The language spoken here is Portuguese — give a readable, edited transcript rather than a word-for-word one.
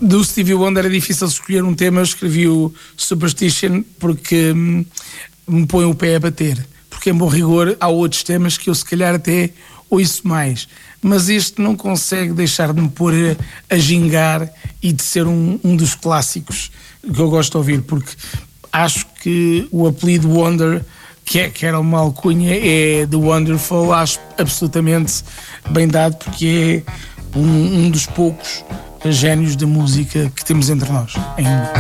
Do Stevie Wonder é difícil escolher um tema. Eu escrevi o Superstition porque me põe o pé a bater. Porque, em bom rigor, há outros temas que eu se calhar até ouço mais. Mas este não consegue deixar de me pôr a gingar e de ser um dos clássicos que eu gosto de ouvir, porque acho que o apelido Wonder, que era uma alcunha, é The Wonderful, acho absolutamente bem dado, porque é um dos poucos génios da música que temos entre nós ainda.